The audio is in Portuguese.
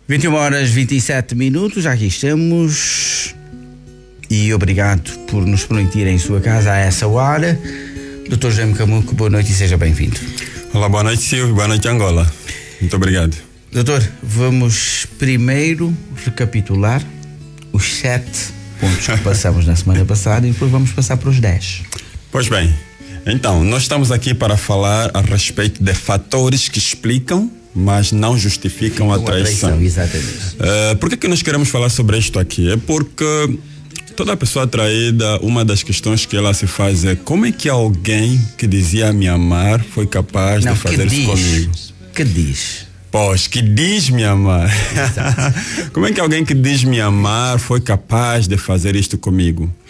21h27, já aqui estamos. E obrigado por nos permitirem em sua casa a essa hora. Dr. Jaime Camuco, boa noite e seja bem-vindo. Olá, boa noite, Silvio, boa noite, Angola. Muito obrigado. Doutor, vamos primeiro recapitular os 7 pontos que passamos na semana passada e depois vamos passar para os 10. Pois bem, então, nós estamos aqui para falar a respeito de fatores que explicam, mas não justificam a traição. Exatamente. Por que nós queremos falar sobre isto aqui? É porque toda pessoa traída, uma das questões que ela se faz é como é que alguém que dizia me amar foi capaz de fazer isso comigo? Que diz? Pois, que diz me amar. Como é que alguém que diz me amar foi capaz de fazer isto comigo?